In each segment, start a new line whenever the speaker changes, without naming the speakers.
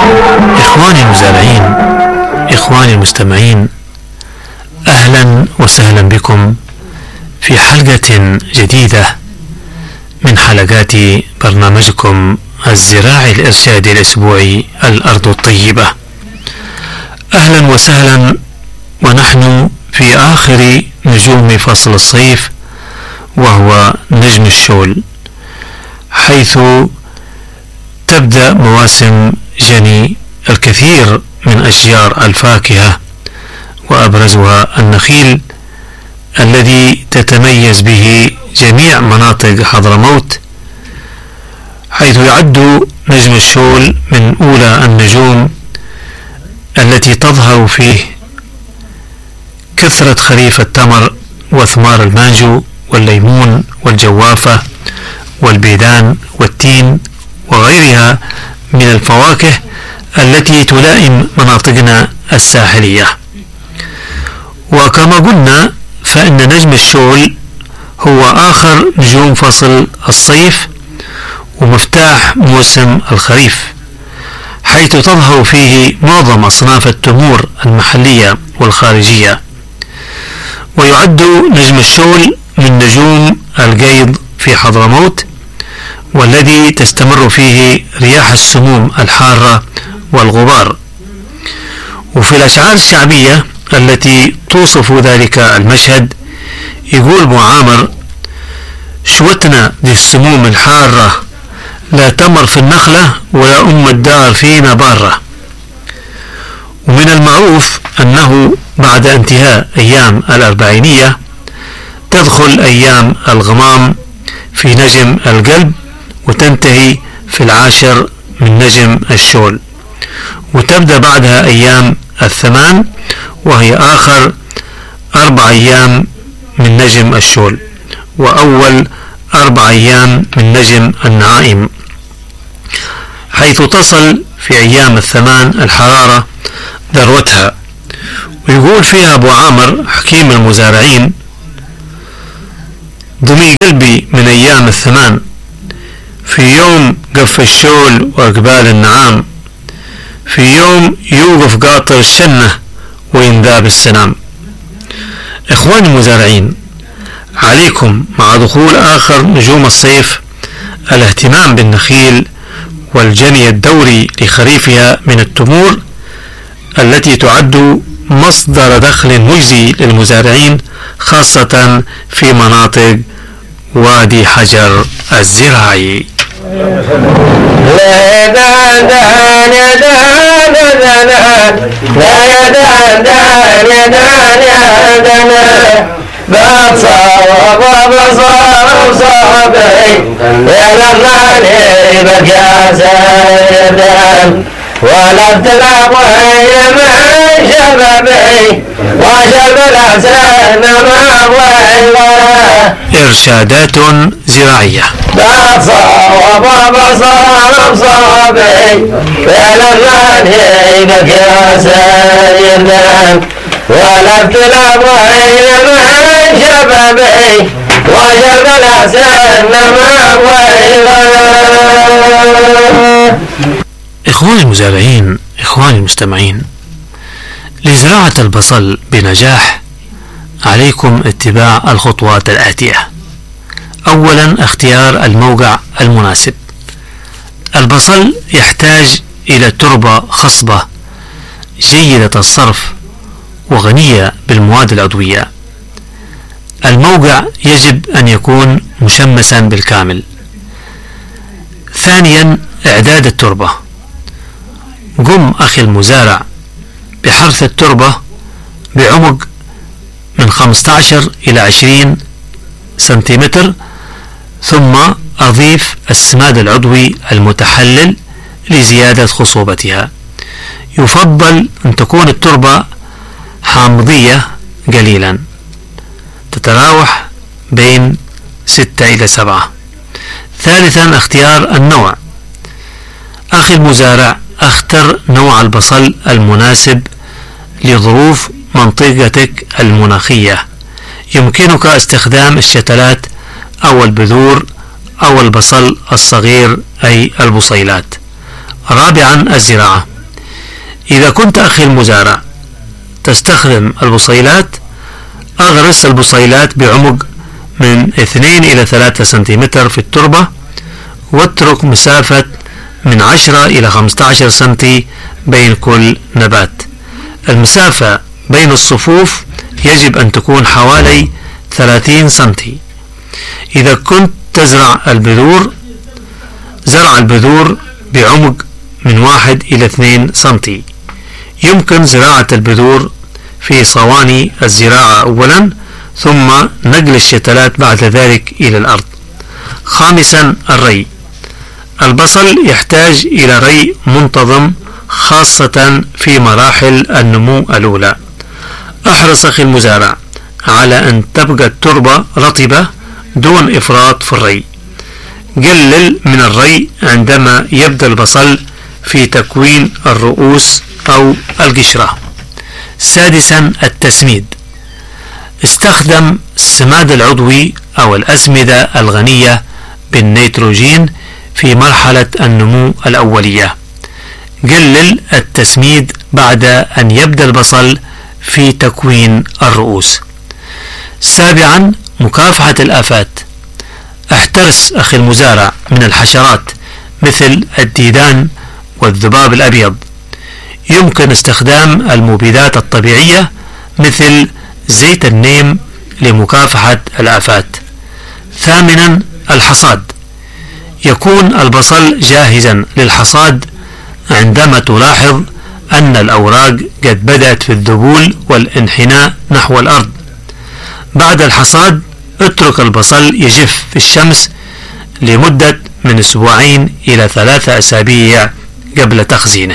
إخواني المزارعين، إخواني المستمعين، أهلا وسهلا بكم في حلقة جديدة من حلقات برنامجكم الزراعي الإرشادي الأسبوعي الأرض الطيبة. أهلا وسهلا، ونحن في آخر نجوم فصل الصيف، وهو نجم الشول، حيث تبدأ مواسم جني الكثير من أشجار الفاكهة، وأبرزها النخيل الذي تتميز به جميع مناطق حضرموت، حيث يعد نجم الشول من أولى النجوم التي تظهر فيه كثرة خريف التمر وثمار المانجو والليمون والجوافة والبيدان والتين وغيرها من الفواكه التي تلائم مناطقنا الساحلية. وكما قلنا، فإن نجم الشول هو آخر نجوم فصل الصيف ومفتاح موسم الخريف، حيث تظهر فيه معظم أصناف التمور المحلية والخارجية. ويعد نجم الشول من نجوم القيض في حضرموت، والذي تستمر فيه رياح السموم الحارة والغبار. وفي الأشعار الشعبية التي توصف ذلك المشهد يقول أبو عامر: شوتنا دي السموم الحارة، لا تمر في النخلة ولا أم الدار فينا بارة. ومن المعروف أنه بعد انتهاء أيام الأربعينية تدخل أيام الغمام في نجم القلب، وتنتهي في 10 من نجم الشول، وتبدأ بعدها أيام الثمان، وهي آخر 4 أيام من نجم الشول، وأول 4 أيام من نجم النعائم، حيث تصل في أيام الثمان الحرارة ذروتها. ويقول فيها أبو عامر حكيم المزارعين: ضمي قلبي من أيام الثمان، في يوم قف الشول وأقبال النعام، في يوم يوقف قاطر الشنة وينذاب السنام. إخواني المزارعين، عليكم مع دخول آخر نجوم الصيف الاهتمام بالنخيل والجني الدوري لخريفها من التمور التي تعد مصدر دخل مجزي للمزارعين، خاصة في مناطق وادي حجر الزراعي.
ولا تلاقي من شبابي وشب الأحسن ما
إرشادات زراعية.
بصوب صوبي فعلا ماني بك يا سيدنا، ولا تلاقي من شبابي وشب الأحسن ما
إخواني المزارعين، إخواني المستمعين، لزراعة البصل بنجاح عليكم اتباع الخطوات الآتية. أولا، اختيار الموقع المناسب. البصل يحتاج إلى تربة خصبة جيدة الصرف وغنية بالمواد العضوية. الموقع يجب أن يكون مشمسا بالكامل. ثانيا، إعداد التربة. قم أخي المزارع بحرث التربة بعمق من 15 إلى 20 سنتيمتر، ثم أضيف السماد العضوي المتحلل لزيادة خصوبتها. يفضل أن تكون التربة حامضية قليلا، تتراوح بين 6 إلى 7. ثالثا، اختيار النوع. أخي المزارع، اختر نوع البصل المناسب لظروف منطقتك المناخية. يمكنك استخدام الشتلات أو البذور أو البصل الصغير أي البصيلات. رابعا، الزراعة. إذا كنت أخي المزارع تستخدم البصيلات، أغرس البصيلات بعمق من 2 إلى 3 سنتيمتر في التربة، واترك مسافة من 10 إلى 15 سنتي بين كل نبات. المسافة بين الصفوف يجب أن تكون حوالي 30 سنتي. إذا كنت تزرع البذور، زرع البذور بعمق من 1 إلى 2 سنتي. يمكن زراعة البذور في صواني الزراعة أولا، ثم نقل الشتلات بعد ذلك إلى الأرض. خامسا، الري. البصل يحتاج إلى ري منتظم خاصة في مراحل النمو الأولى. احرص أخي المزارع على أن تبقى التربة رطبة دون إفراط في الري. قلل من الري عندما يبدأ البصل في تكوين الرؤوس أو القشرة. سادسا، التسميد. استخدم السماد العضوي أو الأسمدة الغنية بالنيتروجين في مرحلة النمو الأولية. قلل التسميد بعد أن يبدأ البصل في تكوين الرؤوس. سابعا، مكافحة الآفات. احترس أخي المزارع من الحشرات مثل الديدان والذباب الأبيض. يمكن استخدام المبيدات الطبيعية مثل زيت النيم لمكافحة الآفات. ثامنا، الحصاد. يكون البصل جاهزا للحصاد عندما تلاحظ أن الأوراق قد بدأت في الذبول والانحناء نحو الأرض. بعد الحصاد اترك البصل يجف في الشمس لمدة من 2 إلى 3 أسابيع قبل تخزينه.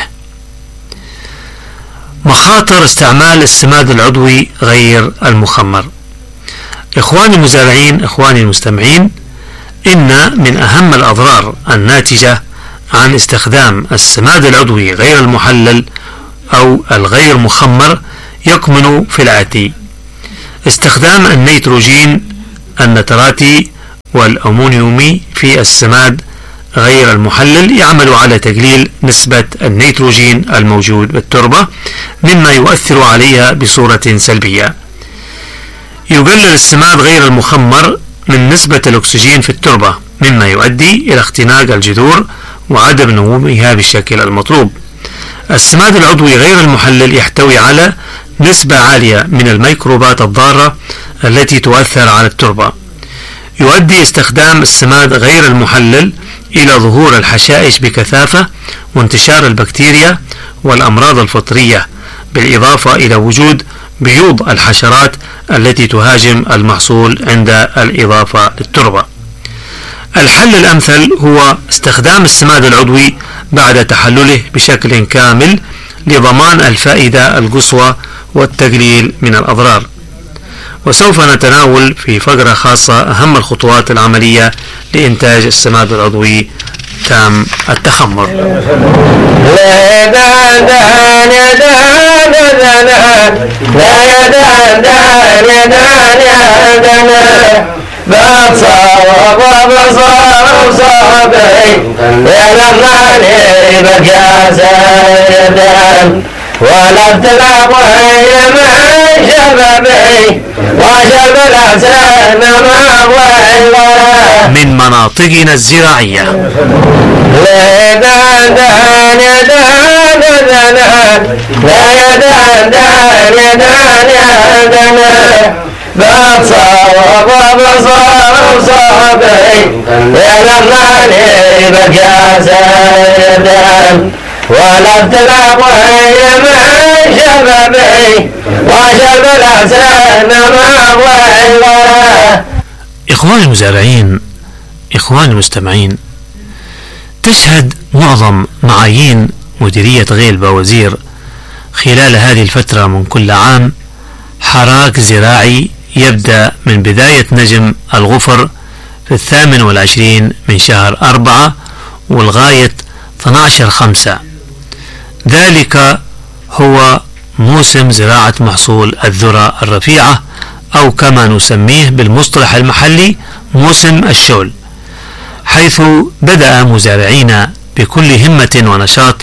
مخاطر استعمال السماد العضوي غير المخمر. إخواني المزارعين، إخواني المستمعين، إن من أهم الأضرار الناتجة عن استخدام السماد العضوي غير المحلل أو الغير مخمر يكمن في الآتي: استخدام النيتروجين النتراتي والأمونيومي في السماد غير المحلل يعمل على تقليل نسبة النيتروجين الموجود بالتربة، مما يؤثر عليها بصورة سلبية. يقلل السماد غير المخمر من نسبة الأكسجين في التربة، مما يؤدي إلى اختناق الجذور وعدم نموها بالشكل المطلوب. السماد العضوي غير المحلل يحتوي على نسبة عالية من الميكروبات الضارة التي تؤثر على التربة. يؤدي استخدام السماد غير المحلل إلى ظهور الحشائش بكثافة وانتشار البكتيريا والأمراض الفطرية، بالإضافة إلى وجود بيوض الحشرات التي تهاجم المحصول عند الإضافة للتربة. الحل الأمثل هو استخدام السماد العضوي بعد تحلله بشكل كامل لضمان الفائدة القصوى والتقليل من الأضرار. وسوف نتناول في فقرة خاصة أهم الخطوات العملية لإنتاج السماد العضوي تام التخمر.
ولا ابتلى من شبابي وشرب الأحسان ما
من مناطقنا الزراعية.
ولا ابتلى من شبابي وشرب الأحسان ما
إخواني المزارعين، إخواني المستمعين، تشهد معظم معايين مديرية غيل بوزير خلال هذه الفترة من كل عام حراك زراعي يبدأ من بداية نجم الغفر في 28 من شهر 4 والغاية 12/5. ذلك هو موسم زراعة محصول الذرة الرفيعة، أو كما نسميه بالمصطلح المحلي موسم الشول، حيث بدأ مزارعين بكل همة ونشاط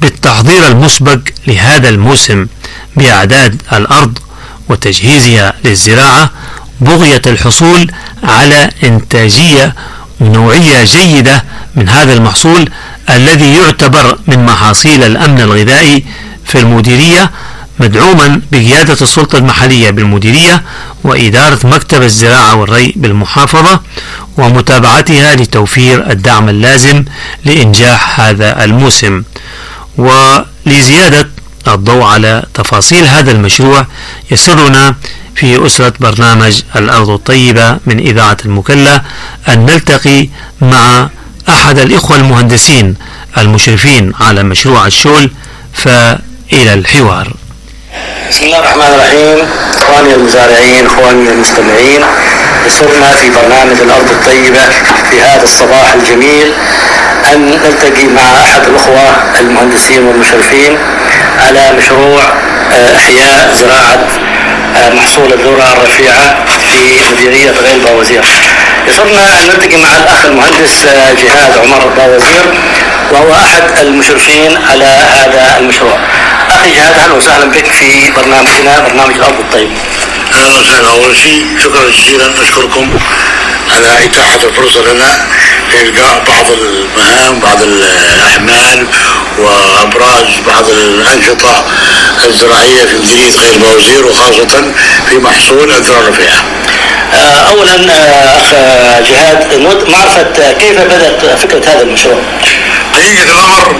بالتحضير المسبق لهذا الموسم بإعداد الأرض وتجهيزها للزراعة بغية الحصول على إنتاجية ونوعية جيدة من هذا المحصول الذي يعتبر من محاصيل الأمن الغذائي في المديرية، مدعوما بقيادة السلطة المحلية بالمديرية وإدارة مكتب الزراعة والري بالمحافظة ومتابعتها لتوفير الدعم اللازم لإنجاح هذا الموسم. ولزيادة الضوء على تفاصيل هذا المشروع يسرنا في أسرة برنامج الأرض الطيبة من إذاعة المكلا أن نلتقي مع أحد الإخوة المهندسين المشرفين على مشروع الشول، فإلى الحوار.
بسم الله الرحمن الرحيم. إخواني المزارعين، إخواني المستمعين، يسرنا في برنامج الأرض الطيبة في هذا الصباح الجميل أن نلتقي مع أحد الأخوة المهندسين والمشرفين على مشروع إحياء زراعة محصول الذرة الرفيعة في مديرية غيل باوزير. يسرنا أن نلتقي مع الأخ المهندس جهاد عمر باوزير، وهو أحد المشرفين على هذا المشروع. أخي جهاد، أهلا وسهلا بك في برنامجنا برنامج الأرض الطيب.
أهلا وسهلا. أول شيء شكرا جزيلا، أشكركم على إتاحة الفرصة لنا لإلقاء بعض المهام، بعض الأعمال وأبراز بعض الأنشطة الزراعية في مديرية غيل باوزير، وخاصة في محصول الذرة الرفيعة.
أولا أخ جهاد، نود معرفة كيف بدأت فكرة هذا المشروع؟
حقيقة الأمر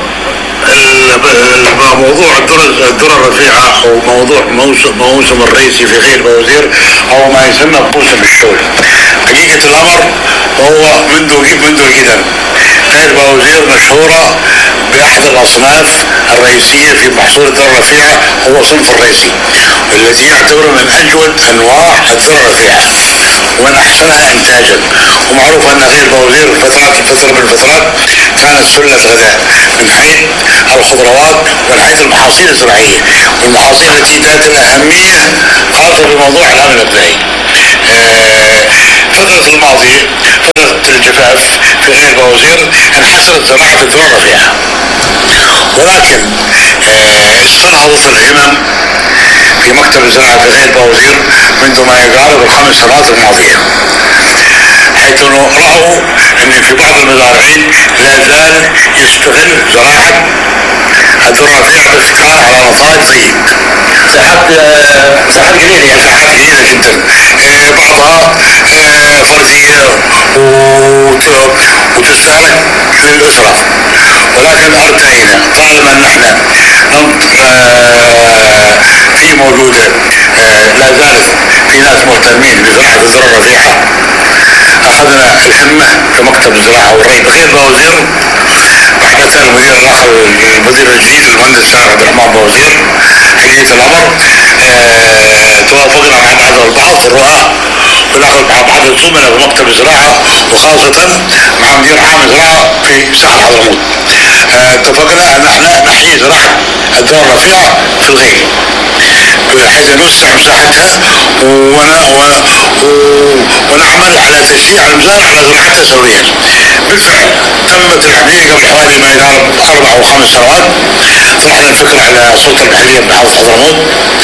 موضوع الذرة الرفيعة أو موضوع موسم الرئيسي في غيل باوزير هو ما يسمى بموسم الشول. حقيقة الأمر هو منذ القدم غيل باوزير مشهورة بأحد الأصناف الرئيسية في محصول الذرة الرفيعة، هو صنف الرئيسي الذي يعتبر من أجود أنواع الذرة الرفيعة ومن أحسنها إنتاجا. ومعروف أن غيل باوزير فترة من الفترات كانت سلة غذاء من حيث الخضروات ومن حيث المحاصيل الزراعية، والمحاصيل التي ذات الأهمية خاصة بموضوع الأمن الغذائي. فترة الماضية فترة الجفاف في غيل باوزير انحسرت زراعة الذرة الرفيعة، ولكن استنهضت الهمم في مكتب الزراعة في غيل باوزير منذ ما يقارب ال5 سنوات الماضية، حيث رأوا أن في بعض المزارعين لا زال يستغل زراعة الذرة الرفيعة بس كان على نطاق ضيق، مساحات قليلة جدا، بعضها فردية وتستهلك للأسرة. ولكن ارتئينا طالما ان احنا في موجودة لا زالت في ناس مهتمين بزراعة الذرة الرفيعة، اخذنا الهمة كمكتب الزراعة والري بغيل باوزير بعد اثناء المدير الاخر المدير الجديد المهندس سعد عبد الرحمن باوزير. حقيقة الامر توافقنا مع بعض الرؤى بالاخذ مع بعض الزملاء بمكتب الزراعة، وخاصة مع مدير عام الزراعة في ساحل حضرموت. اتفقنا ان احنا نحيي زراعة الذرة الرفيعة في الغيل بحيث نوسع مساحتها ونعمل على تشجيع المزارع على زراعتها سويا. بالفعل تمت العملية قبل حوالي ما يقارب 4 أو 5 سنوات. طرحنا الفكرة على السلطة المحلية بمحافظة حضرموت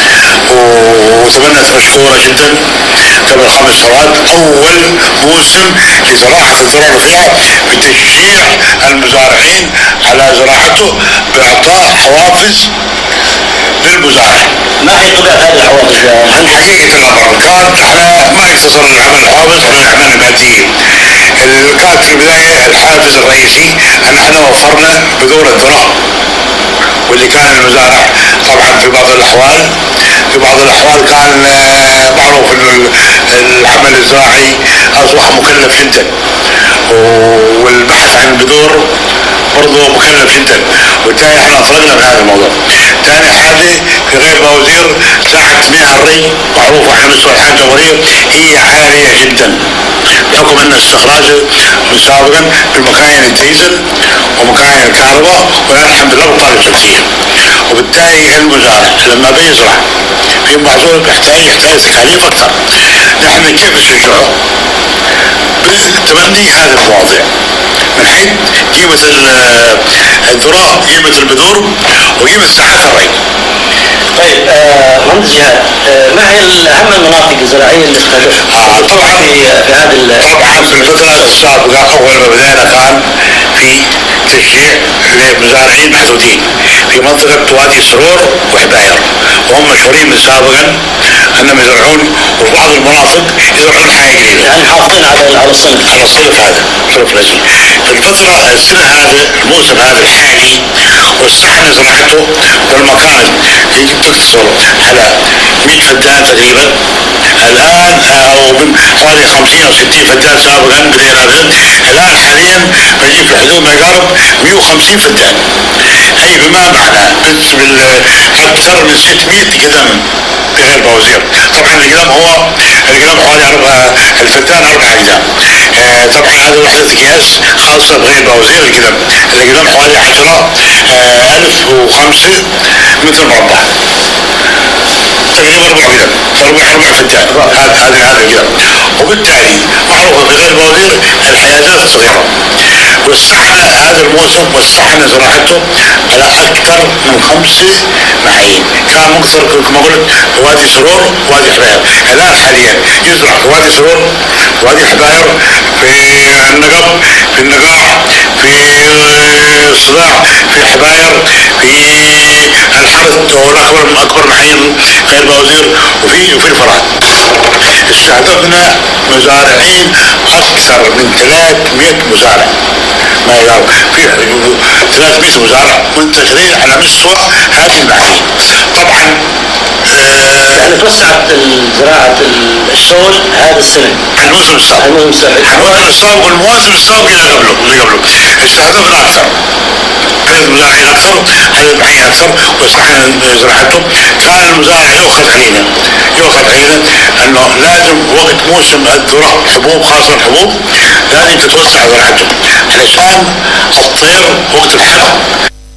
وتبنت مشكورة جدا قبل 5 سنوات أول موسم لزراعة الذرة الرفيعة بتشجيع المزارعين على زراعته بإعطاء حوافز للمزارع.
ما هي طبيعة هذه الحوافز؟
حقيقة الأمر كانت احنا ما يقتصر العمل الحوافز على الأعمال المادية. كانت في البداية الحافز الرئيسي أن احنا وفرنا بذور الذرة، واللي كان المزارع طبعا في بعض الأحوال كان معروف أن العمل الزراعي أصبح مكلف جدا، والبحث عن البذور برضه مكلف جدا، وبالتالي احنا اطلقنا بهذا الموضوع. ثاني حاجة في غيل باوزير ساعة مياه الري معروفة على مستوى الحاجة الورية هي عالية جدا بحكم ان استخراجه سابقا بالمكاين الديزل ومكاين الكهرباء، والان الحمد لله بالطاقة الشمسية. وبالتالي المزارع لما بيزرع في محصول يحتاج تكاليف اكثر. نحن كيف نشجعه؟ بالتبني هذه المواضيع من حيث قيمة الذرة، قيمة البذور، وقيمة ساعات الري.
طيب مهندس جهاد، ما هي اهم المناطق الزراعيه اللي استهدفها
طبعا
في هذا
طبعا في الفتره السابقه اول ما بدأنا كان في تشجيع للمزارعين محدودين في منطقه وادي سرور وحباير، وهم مشهورين من سابقا انهم يزرعون، وفي بعض المناطق يزرعون حاجه جديده.
يعني محافظين على الصنف.
على الصنف هذا، صنف الذي في الفتره السنه هذا الموسم هذا الحالي وسعنا زراعته، والمكان تقتصر على 100 فدان تقريبا الان، او من حوالي 50 او 60 فدان سابقا بدينا به. الان حاليا نجيب في حدود ما يقارب 150 فدان، اي بما معنى اكثر من 600 قدم بغير بوازير. طبعا القدم هو القدم حوالي الفدان 4 اقدام. طبعا هذه وحده قياس خاصه بغير بوازير. القدم حوالي 10,005 متر مربع، تقريبا 4 فدان. هذه القدم، وبالتالي معروف في غير بوازير الحيازات الصغيره. وسعنا هذا الموسم، وسعنا زراعته على اكثر من 5 معايين. كان مكثر كما قلت وادي سرور وادي حباير. الان حاليا يزرع في وادي سرور، وادي حباير، في النقب، في النقاع، في الصباع، في حباير، في الحرث والاكبر معايين غير بوازير، وفي الفرات. استهدفنا مزارعين اكثر من 300 مزارع، ما يقال في 300 مزارع منتشرين على مستوى هذه المعايين. طبعا
يعني توسعت زراعه الشغل هذا السنه
عن الموسم السابق والمواسم السابقه اللي قبله استهدفنا اكثر، 3 مزارعين اكثر، عدد معين اكثر، وسعنا زراعتهم. كان المزارع يؤخذ علينا انه لازم وقت موسم الذرة حبوب، خاصة الحبوب، لازم تتوسع زراعتهم علشان الطير وقت الحرب